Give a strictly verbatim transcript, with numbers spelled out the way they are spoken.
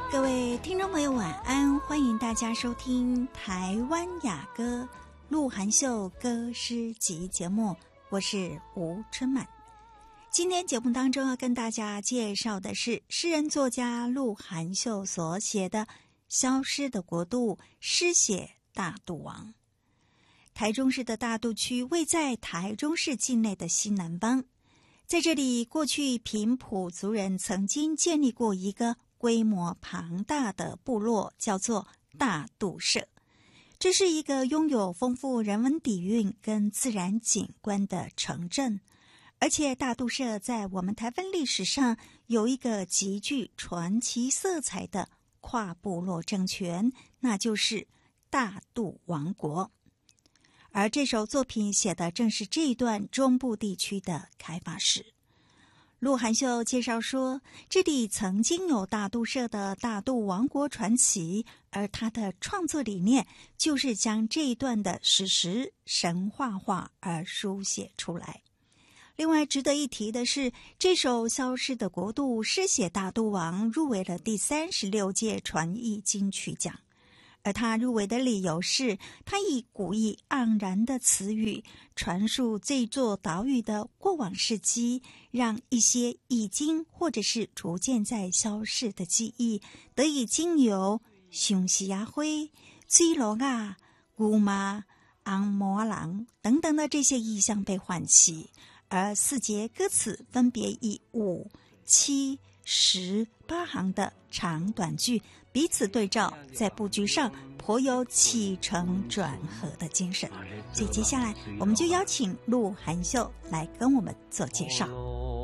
各位听众朋友晚安，欢迎大家收听台湾雅歌鹿晗秀歌诗集节目，我是吴春满。今天节目当中要跟大家介绍的是诗人作家鹿晗秀所写的《消失的国度》诗写大肚王。台中市的大肚区位在台中市境内的西南方，在这里过去平埔族人曾经建立过一个规模庞大的部落，叫做大肚社。这是一个拥有丰富人文底蕴跟自然景观的城镇，而且大肚社在我们台湾历史上有一个极具传奇色彩的跨部落政权，那就是大肚王国。而这首作品写的正是这一段中部地区的开发史。鹿晗秀介绍说，这里曾经有大肚社的大肚王国传奇，而他的创作理念就是将这一段的史实神话化而书写出来。另外值得一提的是，这首《消失的国度》诗写大肚王入围了第三十六届传艺金曲奖。而他入围的理由是，他以古意盎然的词语传述这座岛屿的过往事迹，让一些已经或者是逐渐在消逝的记忆得以经由熊西亚灰、水罗啊、古马、昂摩郎等等的这些意象被唤起，而四节歌词分别以五、七、十、八行的长短句彼此对照，在布局上颇有起承转合的精神。所以接下来我们就邀请鹿晗秀来跟我们做介绍。